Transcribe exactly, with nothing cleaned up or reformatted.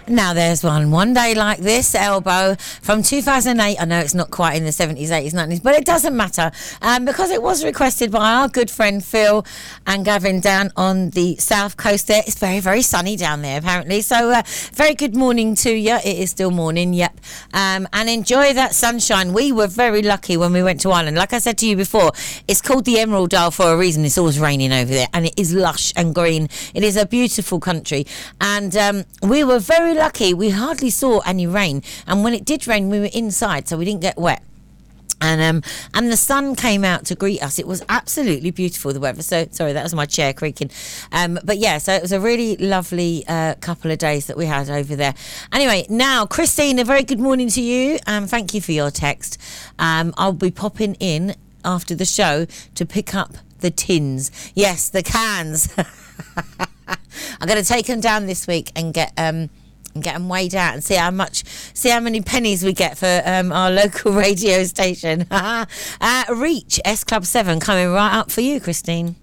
Now there's one. One day like this, Elbow, from two thousand eight. I know it's not quite in the seventies, eighties, nineties, but it doesn't matter um, because it was requested by our good friend Phil and Gavin down on the south coast there. It's very, very sunny down there, apparently. So uh, very good morning to you. It is still morning, yep. Um, and enjoy that sunshine. We were very lucky when we went to Ireland. Like I said to you before, it's called the Emerald Isle for a reason. It's always raining over there, and it is lush and green. It is a beautiful country. And um, we were very lucky. We hardly saw any rain, and when it did rain we were inside, so we didn't get wet. And um, and the sun came out to greet us. It was absolutely beautiful, the weather. So, sorry, that was my chair creaking. Um, but yeah, so it was a really lovely uh, couple of days that we had over there. Anyway, now, Christine, a very good morning to you. Um, thank you for your text. Um, I'll be popping in after the show to pick up the tins. Yes, the cans. I'm going to take them down this week and get... Um, and get them weighed out and see how much, see how many pennies we get for um, our local radio station. uh, Reach S Club seven coming right up for you, Christine.